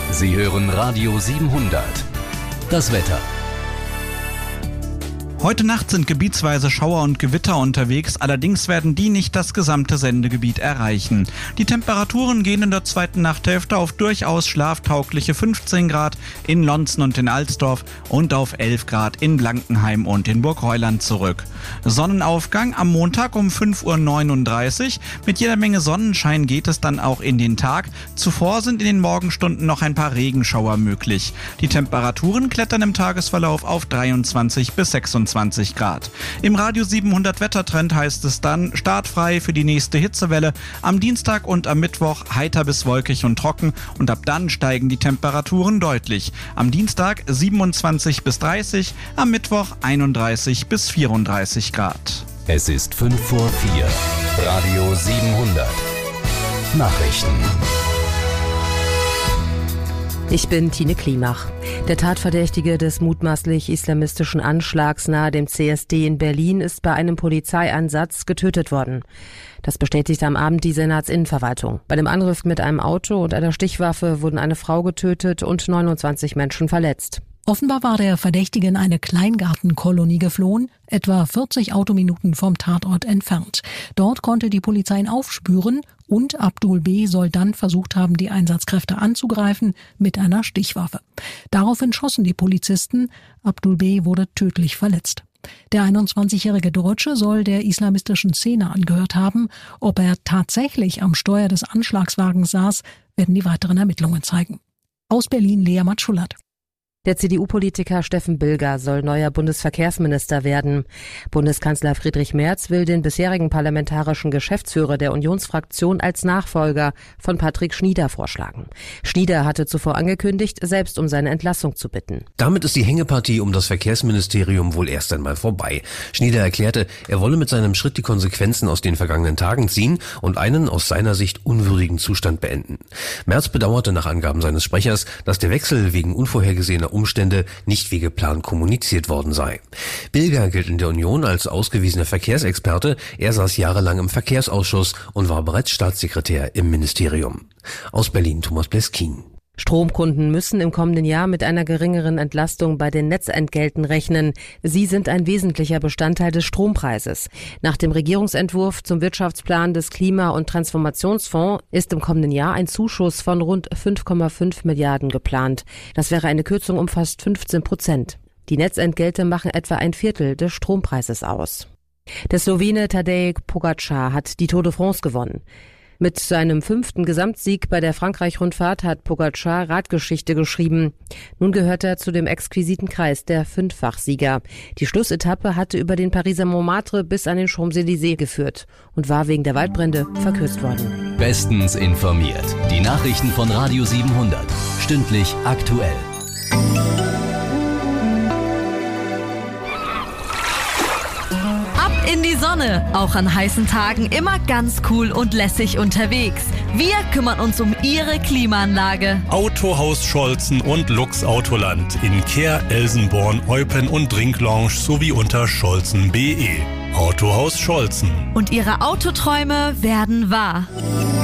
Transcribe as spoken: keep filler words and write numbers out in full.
Sie hören Radio siebenhundert. Das Wetter. Heute Nacht sind gebietsweise Schauer und Gewitter unterwegs, allerdings werden die nicht das gesamte Sendegebiet erreichen. Die Temperaturen gehen in der zweiten Nachthälfte auf durchaus schlaftaugliche fünfzehn Grad in Lonzen und in Alsdorf und auf elf Grad in Blankenheim und in Burgheuland zurück. Sonnenaufgang am Montag um fünf Uhr neununddreißig. Mit jeder Menge Sonnenschein geht es dann auch in den Tag. Zuvor sind in den Morgenstunden noch ein paar Regenschauer möglich. Die Temperaturen klettern im Tagesverlauf auf dreiundzwanzig bis sechsundzwanzig Grad. Im Radio siebenhundert Wettertrend heißt es dann startfrei für die nächste Hitzewelle. Am Dienstag und am Mittwoch heiter bis wolkig und trocken und ab dann steigen die Temperaturen deutlich. Am Dienstag siebenundzwanzig bis dreißig, am Mittwoch einunddreißig bis vierunddreißig Grad. Es ist fünf vor vier. Radio siebenhundert. Nachrichten. Ich bin Tine Klimach. Der Tatverdächtige des mutmaßlich islamistischen Anschlags nahe dem C S D in Berlin ist bei einem Polizeieinsatz getötet worden. Das bestätigte am Abend die Senatsinnenverwaltung. Bei dem Angriff mit einem Auto und einer Stichwaffe wurden eine Frau getötet und neunundzwanzig Menschen verletzt. Offenbar war der Verdächtige in eine Kleingartenkolonie geflohen, etwa vierzig Autominuten vom Tatort entfernt. Dort konnte die Polizei ihn aufspüren und Abdul B. soll dann versucht haben, die Einsatzkräfte anzugreifen mit einer Stichwaffe. Daraufhin schossen die Polizisten. Abdul B. wurde tödlich verletzt. Der einundzwanzigjährige Deutsche soll der islamistischen Szene angehört haben. Ob er tatsächlich am Steuer des Anschlagswagens saß, werden die weiteren Ermittlungen zeigen. Aus Berlin Lea Matschulat. Der C D U-Politiker Steffen Bilger soll neuer Bundesverkehrsminister werden. Bundeskanzler Friedrich Merz will den bisherigen parlamentarischen Geschäftsführer der Unionsfraktion als Nachfolger von Patrick Schnieder vorschlagen. Schnieder hatte zuvor angekündigt, selbst um seine Entlassung zu bitten. Damit ist die Hängepartie um das Verkehrsministerium wohl erst einmal vorbei. Schnieder erklärte, er wolle mit seinem Schritt die Konsequenzen aus den vergangenen Tagen ziehen und einen aus seiner Sicht unwürdigen Zustand beenden. Merz bedauerte nach Angaben seines Sprechers, dass der Wechsel wegen unvorhergesehener Umstände nicht wie geplant kommuniziert worden sei. Bilger gilt in der Union als ausgewiesener Verkehrsexperte. Er saß jahrelang im Verkehrsausschuss und war bereits Staatssekretär im Ministerium. Aus Berlin Thomas Bleskin. Stromkunden müssen im kommenden Jahr mit einer geringeren Entlastung bei den Netzentgelten rechnen. Sie sind ein wesentlicher Bestandteil des Strompreises. Nach dem Regierungsentwurf zum Wirtschaftsplan des Klima- und Transformationsfonds ist im kommenden Jahr ein Zuschuss von rund fünf Komma fünf Milliarden geplant. Das wäre eine Kürzung um fast fünfzehn Prozent. Die Netzentgelte machen etwa ein Viertel des Strompreises aus. Der Slowene Tadej Pogačar hat die Tour de France gewonnen. Mit seinem fünften Gesamtsieg bei der Frankreich-Rundfahrt hat Pogačar Radgeschichte geschrieben. Nun gehört er zu dem exquisiten Kreis der Fünffachsieger. Die Schlussetappe hatte über den Pariser Montmartre bis an den Champs-Élysées geführt und war wegen der Waldbrände verkürzt worden. Bestens informiert. Die Nachrichten von Radio siebenhundert. Stündlich aktuell. In die Sonne, auch an heißen Tagen immer ganz cool und lässig unterwegs. Wir kümmern uns um Ihre Klimaanlage. Autohaus Scholzen und Lux Autoland in Kehr, Elsenborn, Eupen und Drinklounge sowie unter scholzen punkt de. Autohaus Scholzen. Und Ihre Autoträume werden wahr.